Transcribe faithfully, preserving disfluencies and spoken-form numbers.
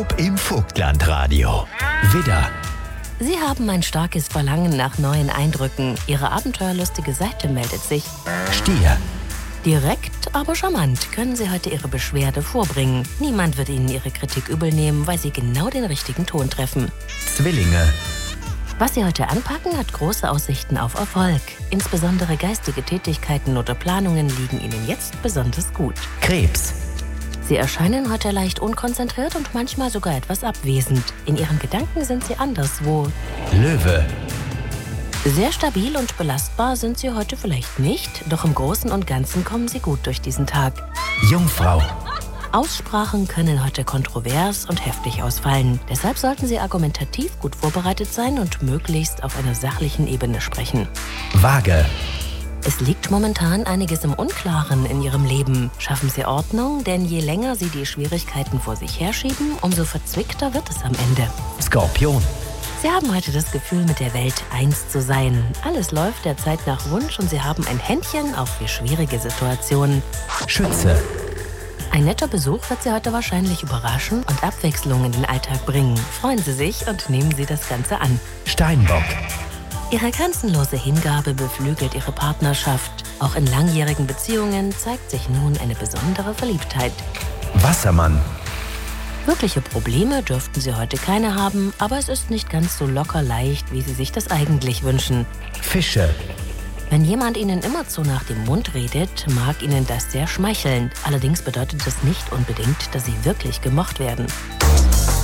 Im Vogtlandradio. Widder. Sie haben ein starkes Verlangen nach neuen Eindrücken. Ihre abenteuerlustige Seite meldet sich. Stier. Direkt, aber charmant können Sie heute Ihre Beschwerde vorbringen. Niemand wird Ihnen Ihre Kritik übel nehmen, weil Sie genau den richtigen Ton treffen. Zwillinge. Was Sie heute anpacken, hat große Aussichten auf Erfolg. Insbesondere geistige Tätigkeiten oder Planungen liegen Ihnen jetzt besonders gut. Krebs. Sie erscheinen heute leicht unkonzentriert und manchmal sogar etwas abwesend. In Ihren Gedanken sind Sie anderswo. Löwe. Sehr stabil und belastbar sind Sie heute vielleicht nicht, doch im Großen und Ganzen kommen Sie gut durch diesen Tag. Jungfrau. Aussprachen können heute kontrovers und heftig ausfallen. Deshalb sollten Sie argumentativ gut vorbereitet sein und möglichst auf einer sachlichen Ebene sprechen. Waage. Es liegt momentan einiges im Unklaren in Ihrem Leben. Schaffen Sie Ordnung, denn je länger Sie die Schwierigkeiten vor sich herschieben, umso verzwickter wird es am Ende. Skorpion. Sie haben heute das Gefühl, mit der Welt eins zu sein. Alles läuft derzeit nach Wunsch und Sie haben ein Händchen auch für schwierige Situationen. Schütze. Ein netter Besuch wird Sie heute wahrscheinlich überraschen und Abwechslung in den Alltag bringen. Freuen Sie sich und nehmen Sie das Ganze an. Steinbock. Ihre grenzenlose Hingabe beflügelt Ihre Partnerschaft. Auch in langjährigen Beziehungen zeigt sich nun eine besondere Verliebtheit. Wassermann. Wirkliche Probleme dürften Sie heute keine haben, aber es ist nicht ganz so locker leicht, wie Sie sich das eigentlich wünschen. Fische. Wenn jemand Ihnen immerzu nach dem Mund redet, mag Ihnen das sehr schmeicheln. Allerdings bedeutet das nicht unbedingt, dass Sie wirklich gemocht werden.